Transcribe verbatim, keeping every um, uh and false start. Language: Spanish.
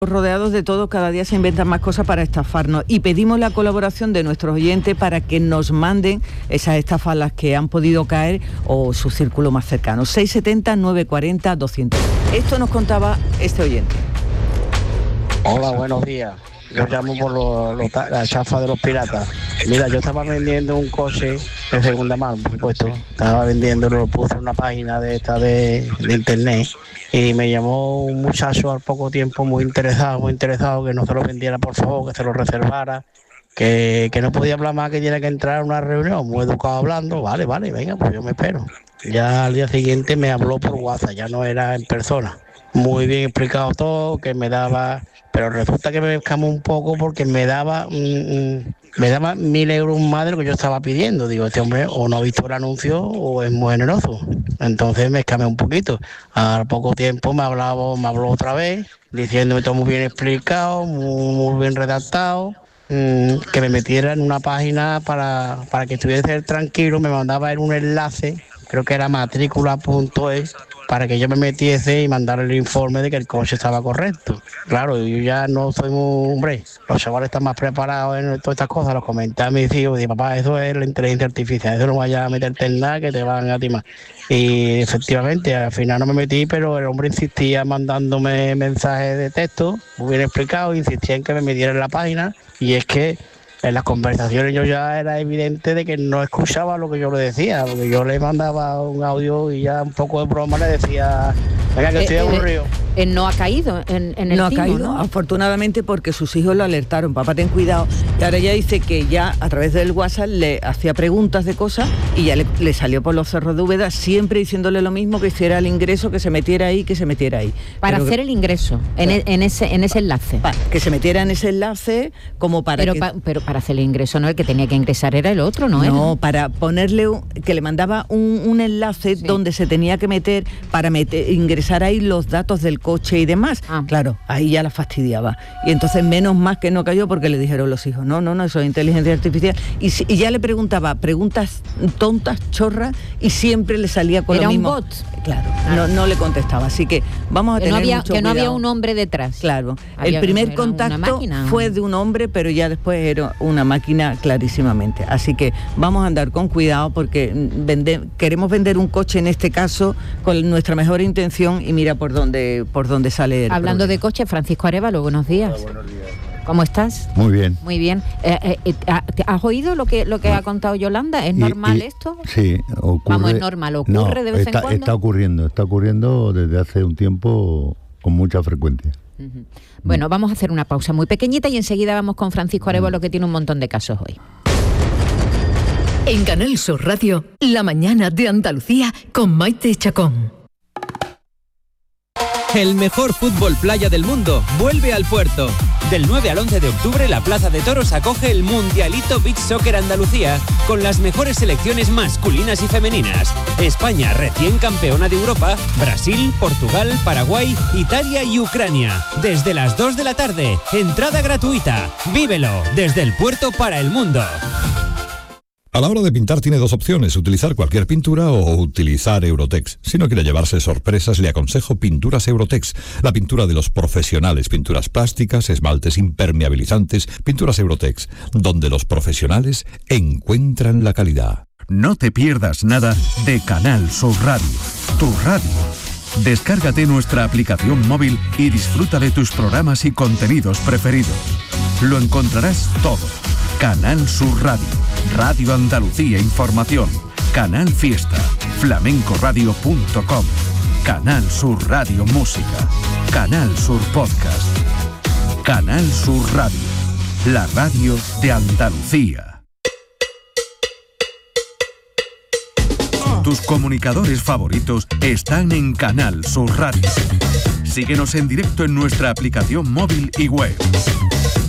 Rodeados de todo, cada día se inventan más cosas para estafarnos y pedimos la colaboración de nuestros oyentes para que nos manden esas estafas a las que han podido caer o su círculo más cercano. seis setenta, nueve cuarenta, doscientos. Esto nos contaba este oyente. Hola, buenos días. Yo llamo por lo, lo, la chafa de los piratas. Mira, yo estaba vendiendo un coche de segunda mano, por supuesto. Estaba vendiendo, lo puse en una página de esta de, de internet y me llamó un muchacho al poco tiempo muy interesado, muy interesado, que no se lo vendiera, por favor, que se lo reservara, que, que no podía hablar más, que tiene que entrar a una reunión, muy educado hablando. Vale, vale, venga, pues yo me espero. Ya al día siguiente me habló por WhatsApp, ya no era en persona. Muy bien explicado todo, que me daba... Pero resulta que me escamó un poco porque me daba mm, me daba mil euros más de lo que yo estaba pidiendo. Digo, este hombre o no ha visto el anuncio o es muy generoso. Entonces me escamé un poquito. Al poco tiempo me hablaba, me habló otra vez, diciéndome todo muy bien explicado, muy, muy bien redactado, mmm, que me metiera en una página para, para que estuviese tranquilo. Me mandaba en un enlace, creo que era matrícula punto es, para que yo me metiese y mandara el informe de que el coche estaba correcto. Claro, yo ya no soy muy hombre, los chavales están más preparados en todas estas cosas, los comenté a mis hijos, y papá, eso es la inteligencia artificial, eso no vaya a meterte en nada que te van a timar. Y efectivamente, al final no me metí, pero el hombre insistía mandándome mensajes de texto, muy bien explicado, insistía en que me metiera en la página, y es que en las conversaciones yo ya era evidente de que no escuchaba lo que yo le decía, porque yo le mandaba un audio y ya un poco de broma le decía, venga, que estoy eh, aburrido. Eh, no ha caído en, en el No timo, ha caído, ¿no? Afortunadamente, porque sus hijos lo alertaron, papá, ten cuidado. Y ahora ya dice que ya a través del WhatsApp le hacía preguntas de cosas y ya le, le salió por los cerros de Úbeda, siempre diciéndole lo mismo, que hiciera el ingreso, que se metiera ahí, que se metiera ahí. Para Pero hacer que, el ingreso, en, claro, en, ese, en ese enlace. Para, que se metiera en ese enlace como para pero que... Pa, pero para hacer el ingreso, no, el que tenía que ingresar era el otro, ¿no? No, era? para ponerle, un, que le mandaba un, un enlace, sí, donde se tenía que meter para meter, ingresar ahí los datos del coche y demás. Ah. Claro, ahí ya la fastidiaba. Y entonces menos más que no cayó, porque le dijeron los hijos, no, no, no, eso es inteligencia artificial. Y, y ya le preguntaba preguntas tontas, chorras, y siempre le salía con ¿Era lo mismo. ¿Era un bot? Claro, ah. no, no le contestaba. Así que vamos a que tener no había, mucho que no cuidado. había un hombre detrás. Claro, había, el primer contacto fue de un hombre, pero ya después era una máquina clarísimamente. Así que vamos a andar con cuidado, porque vende, queremos vender un coche en este caso con nuestra mejor intención, y mira por dónde por dónde sale el Hablando problema. de coche, Francisco Arévalo, buenos días. Hola, buenos días. ¿Cómo estás? Muy bien. Muy bien. Eh, eh, ¿Has oído lo que lo que ha contado Yolanda? ¿Es y, normal y, esto? Sí, ocurre. Vamos, es normal, ocurre no, de vez está, en cuando. Está ocurriendo, está ocurriendo desde hace un tiempo con mucha frecuencia. Uh-huh. Bueno, vamos a hacer una pausa muy pequeñita y enseguida vamos con Francisco Arévalo, que tiene un montón de casos hoy. En Canal Sur Radio, La Mañana de Andalucía con Maite Chacón. El mejor fútbol playa del mundo vuelve al Puerto. Del nueve al once de octubre, la Plaza de Toros acoge el Mundialito Beach Soccer Andalucía, con las mejores selecciones masculinas y femeninas. España, recién campeona de Europa, Brasil, Portugal, Paraguay, Italia y Ucrania. Desde las dos de la tarde, entrada gratuita. Vívelo desde el Puerto para el mundo. A la hora de pintar tiene dos opciones, utilizar cualquier pintura o utilizar Eurotex. Si no quiere llevarse sorpresas, le aconsejo Pinturas Eurotex, la pintura de los profesionales, pinturas plásticas, esmaltes impermeabilizantes, Pinturas Eurotex, donde los profesionales encuentran la calidad. No te pierdas nada de Canal Sur Radio, tu radio. Descárgate nuestra aplicación móvil y disfruta de tus programas y contenidos preferidos. Lo encontrarás todo. Canal Sur Radio, Radio Andalucía Información, Canal Fiesta, flamenco radio punto com, Canal Sur Radio Música, Canal Sur Podcast, Canal Sur Radio, la radio de Andalucía. Tus comunicadores favoritos están en Canal Sur Radio. Síguenos en directo en nuestra aplicación móvil y web.